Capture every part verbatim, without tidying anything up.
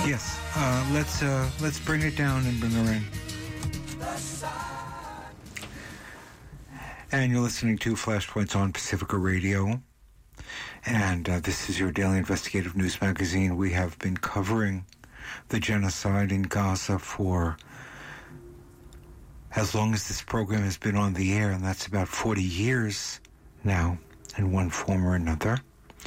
Yes, uh, let's uh, let's bring it down and bring her in. And you're listening to Flashpoints on Pacifica Radio. And uh, this is your daily investigative news magazine. We have been covering the genocide in Gaza for as long as this program has been on the air, and that's about forty years now, in one form or another.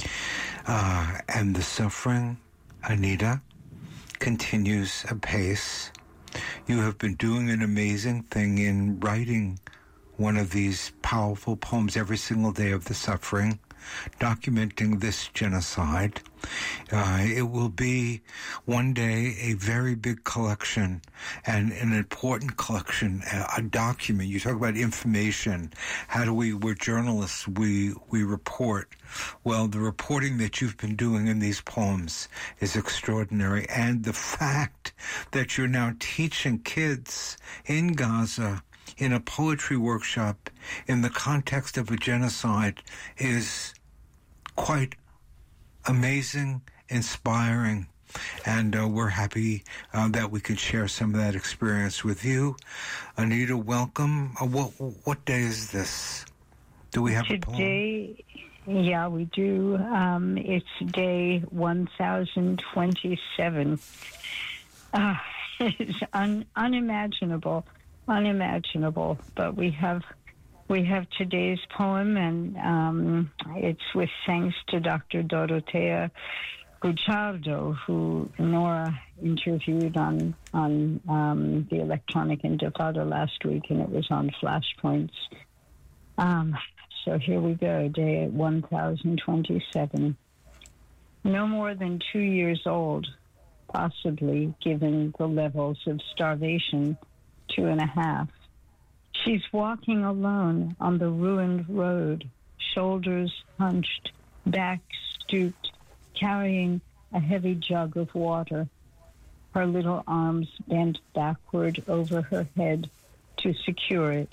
Uh, and the suffering, Anita, continues apace. You have been doing an amazing thing in writing one of these powerful poems every single day of the suffering, documenting this genocide. Uh, it will be one day a very big collection and an important collection, a, a document. You talk about information. How do we, we're journalists, we, we report. Well, the reporting that you've been doing in these poems is extraordinary. And the fact that you're now teaching kids in Gaza in a poetry workshop in the context of a genocide is quite amazing, inspiring, and uh, we're happy uh, that we could share some of that experience with you. Anita, welcome. Uh, what what day is this? Do we have Today, a poem? Yeah, we do. Um, it's day one thousand twenty-seven. Uh, it's un- unimaginable. unimaginable, but we have we have today's poem, and um, it's with thanks to Doctor Dorotea Guicciardo, who Nora interviewed on on um, the Electronic Intifada last week, and it was on Flashpoints. Um, so here we go, day one thousand twenty-seven. No more than two years old, possibly, given the levels of starvation, two and a half. She's walking alone on the ruined road, shoulders hunched, back stooped, carrying a heavy jug of water, her little arms bent backward over her head to secure it.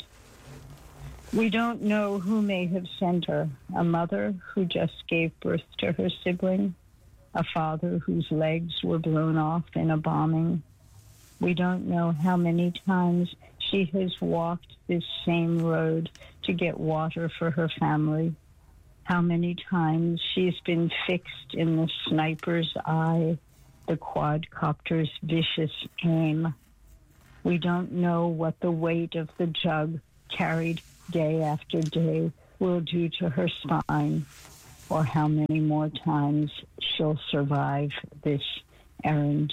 We don't know who may have sent her, a mother who just gave birth to her sibling, a father whose legs were blown off in a bombing. We don't know how many times she has walked this same road to get water for her family, how many times she's been fixed in the sniper's eye, the quadcopter's vicious aim. We don't know what the weight of the jug carried day after day will do to her spine, or how many more times she'll survive this errand.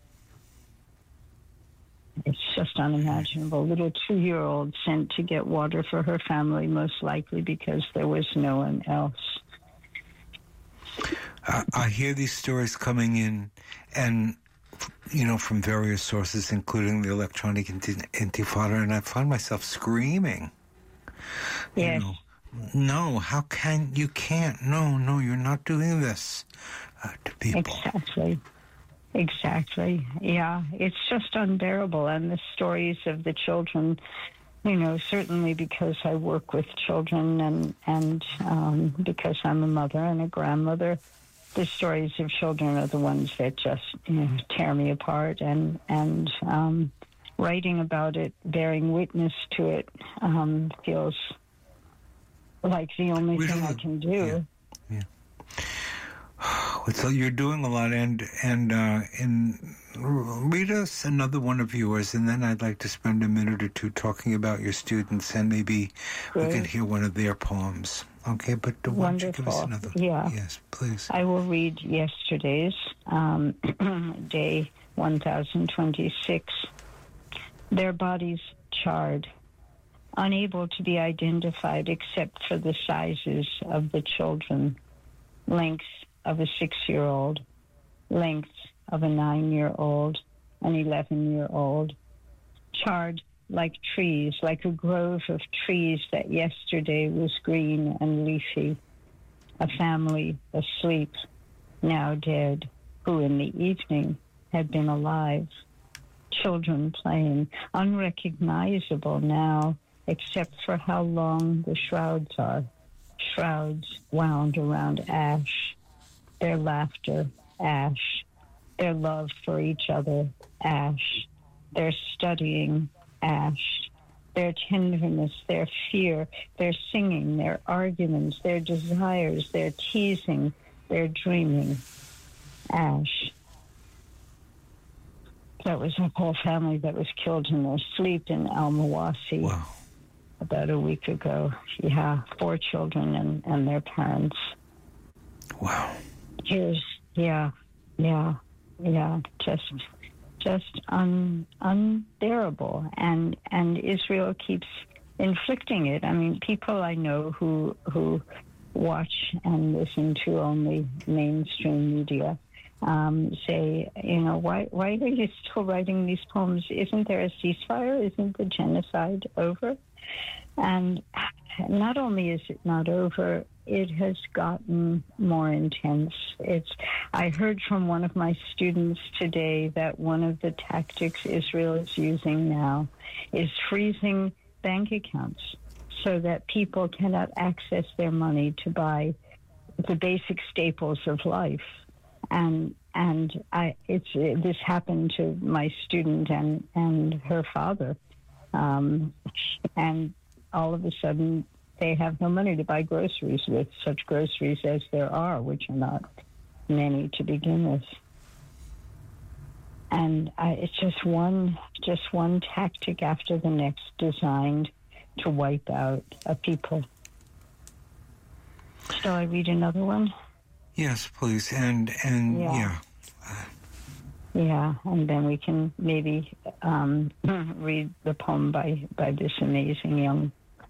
It's just unimaginable. Little two-year-old sent to get water for her family, most likely because there was no one else. I, I hear these stories coming in, and, you know, from various sources, including the Electronic Intifada, and I find myself screaming. Yes. You know, no, how can, you can't, no, no, you're not doing this uh, to people. Exactly. Exactly. Yeah, it's just unbearable. And the stories of the children, you know, certainly because I work with children and, and um, because I'm a mother and a grandmother, the stories of children are the ones that just, you know, tear me apart. And, and um, writing about it, bearing witness to it, um, feels like the only we thing I can do. Yeah. yeah. So you're doing a lot, and and uh, and read us another one of yours, and then I'd like to spend a minute or two talking about your students, and maybe Great. we can hear one of their poems. Okay, but why don't you give us another? Yeah. Yes, please. I will read yesterday's, um, day one thousand twenty-six. Their bodies charred, unable to be identified except for the sizes of the children, length of a six-year-old, length of a nine-year-old, an eleven-year-old, charred like trees, like a grove of trees that yesterday was green and leafy, a family asleep, now dead, who in the evening had been alive, children playing, unrecognizable now, except for how long the shrouds are, shrouds wound around ash, their laughter, ash, their love for each other, ash. Their studying, ash. Their tenderness, their fear, their singing, their arguments, their desires, their teasing, their dreaming, ash. That was a whole family that was killed in their sleep in Al-Mawasi. Wow. About a week ago. Yeah, four children and, and their parents. Wow. Here's, yeah, yeah, yeah, just just un, unbearable. And and Israel keeps inflicting it. I mean, people I know who who watch and listen to only mainstream media um, say, you know, why why are you still writing these poems? Isn't there a ceasefire? Isn't the genocide over? And not only is it not over, it has gotten more intense. It's. I heard from one of my students today that one of the tactics Israel is using now is freezing bank accounts so that people cannot access their money to buy the basic staples of life. And and I, it's this happened to my student and, and her father. Um, and all of a sudden, they have no money to buy groceries with, such groceries as there are, which are not many to begin with. And I, it's just one, just one tactic after the next designed to wipe out a people. Shall I read another one? Yes, please. And and yeah. yeah. Yeah, and then we can maybe um, read the poem by, by this amazing young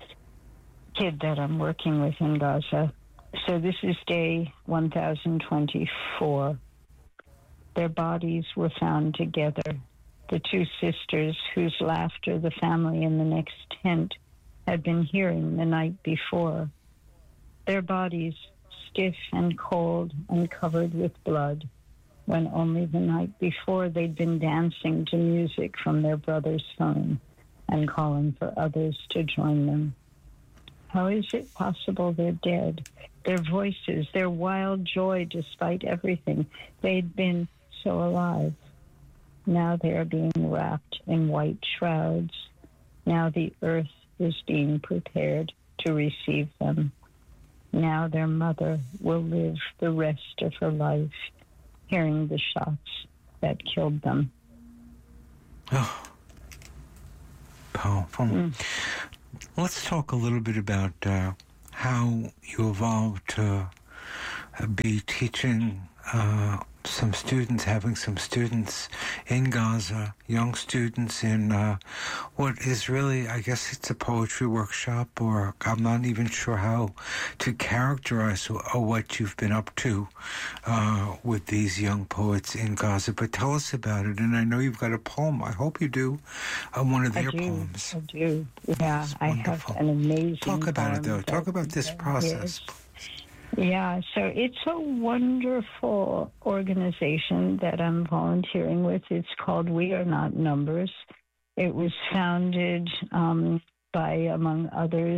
kid that I'm working with in Gaza. So this is day one thousand twenty-four. Their bodies were found together, the two sisters whose laughter the family in the next tent had been hearing the night before. Their bodies stiff and cold and covered with blood, when only the night before they'd been dancing to music from their brother's phone and calling for others to join them. How is it possible they're dead? Their voices, their wild joy despite everything. They'd been so alive. Now they are being wrapped in white shrouds. Now the earth is being prepared to receive them. Now their mother will live the rest of her life hearing the shots that killed them. Oh, powerful. Mm. Let's talk a little bit about uh, how you evolved to uh, be teaching uh, some students, having some students in Gaza, young students in uh, what is really, I guess it's a poetry workshop, or I'm not even sure how to characterize or what you've been up to uh, with these young poets in Gaza. But tell us about it. And I know you've got a poem. I hope you do. Uh, one of their I do, poems. I do. Yeah, I have an amazing Talk about it, though. Talk about this process. Yeah, so it's a wonderful organization that I'm volunteering with. It's called We Are Not Numbers. It was founded um, by, among others,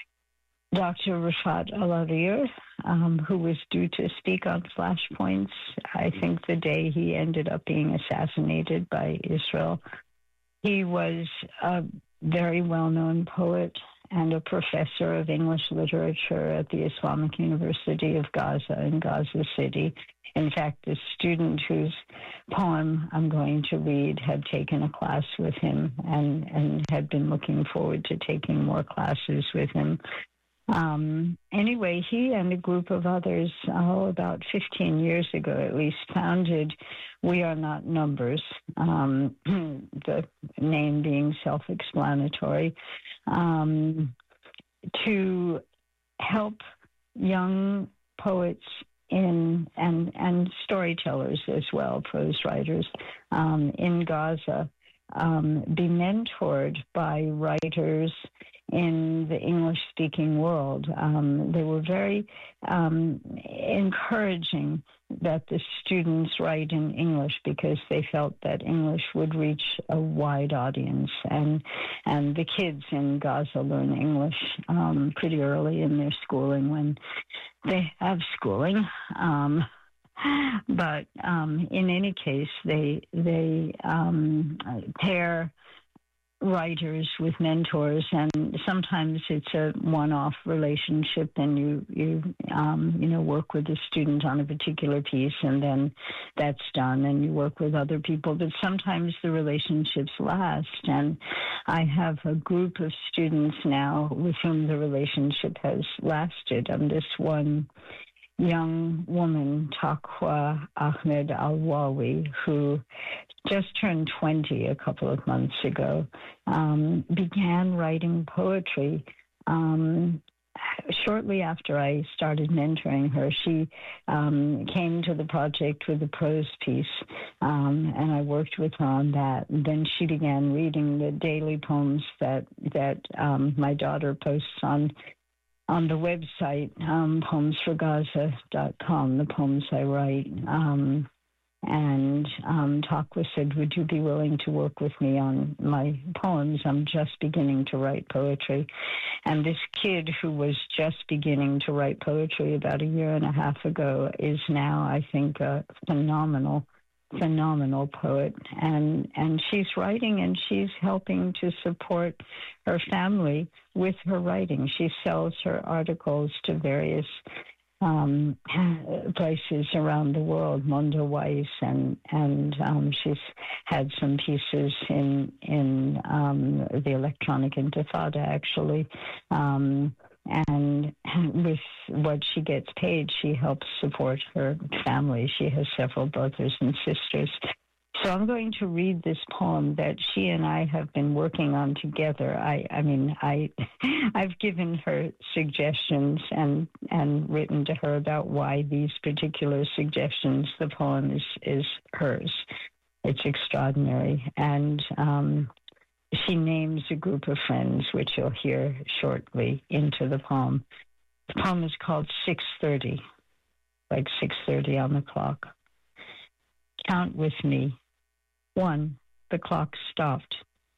Doctor Rafat Alarir, um, who was due to speak on Flashpoints, I think the day he ended up being assassinated by Israel. He was a very well-known poet and a professor of English literature at the Islamic University of Gaza in Gaza City. In fact, the student whose poem I'm going to read had taken a class with him and, and had been looking forward to taking more classes with him. Um, anyway, he and a group of others, oh, about fifteen years ago at least, founded We Are Not Numbers, um, the name being self-explanatory, um, to help young poets in and, and storytellers as well, prose writers, um, in Gaza, um, be mentored by writers in the English-speaking world. Um, they were very um, encouraging that the students write in English because they felt that English would reach a wide audience. And and the kids in Gaza learn English um, pretty early in their schooling when they have schooling. Um, but um, in any case, they they um, pair writers with mentors, and sometimes it's a one-off relationship, and you you um, you know work with a student on a particular piece, and then that's done, and you work with other people. But sometimes the relationships last, and I have a group of students now with whom the relationship has lasted. And this one young woman, Taqwa Ahmed Al-Wawi, who just turned twenty a couple of months ago, um, began writing poetry. Um, shortly after I started mentoring her, she um, came to the project with a prose piece, um, and I worked with her on that. And then she began reading the daily poems that, that um, my daughter posts on on the website, um, poems for gaza dot com, the poems I write. Um, and um, Taqwa said, would you be willing to work with me on my poems? I'm just beginning to write poetry. And this kid who was just beginning to write poetry about a year and a half ago is now, I think, a phenomenal phenomenal poet, and and she's writing, and she's helping to support her family with her writing. She sells her articles to various um, places around the world, Mondo Weiss, and and um, she's had some pieces in in um, the Electronic Intifada, actually. Um, And with what she gets paid, she helps support her family. She has several brothers and sisters. So I'm going to read this poem that she and I have been working on together. I, I mean, I, I've given her suggestions and and written to her about why these particular suggestions. The poem is is hers. It's extraordinary, and um, she names a group of friends, which you'll hear shortly, into the poem. The poem is called six thirty, like six thirty on the clock. Count with me. One, the clock stopped.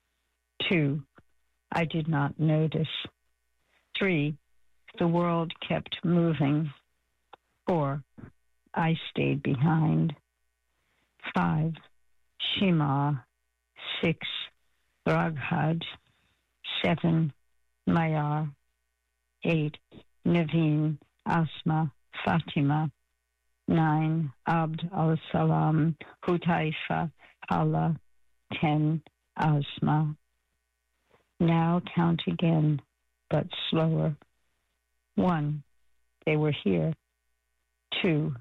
Two, I did not notice. Three, the world kept moving. Four, I stayed behind. Five, Shema. Six, Raghad. Seven, Mayar. Eight, Naveen, Asma, Fatima. Nine, Abd al-Salam, Hutaifa, Allah. Ten, Asma. Now count again, but slower. One, they were here. Two,